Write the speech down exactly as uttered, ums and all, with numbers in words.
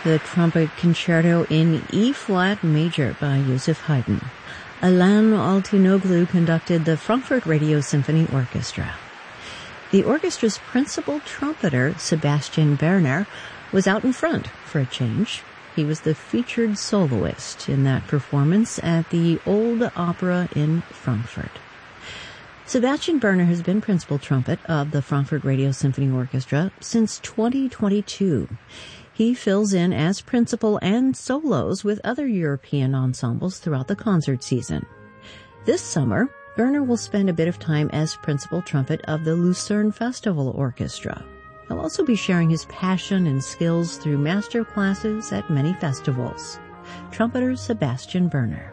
the Trumpet Concerto in E-flat major by Joseph Haydn. Alan Altinoglu conducted the Frankfurt Radio Symphony Orchestra. The orchestra's principal trumpeter, Sebastian Berner, was out in front for a change. He was the featured soloist in that performance at the Old Opera in Frankfurt. Sebastian Berner has been principal trumpet of the Frankfurt Radio Symphony Orchestra since twenty twenty-two. He fills in as principal and solos with other European ensembles throughout the concert season. This summer, Berner will spend a bit of time as principal trumpet of the Lucerne Festival Orchestra. He'll also be sharing his passion and skills through master classes at many festivals. Trumpeter Sebastian Berner.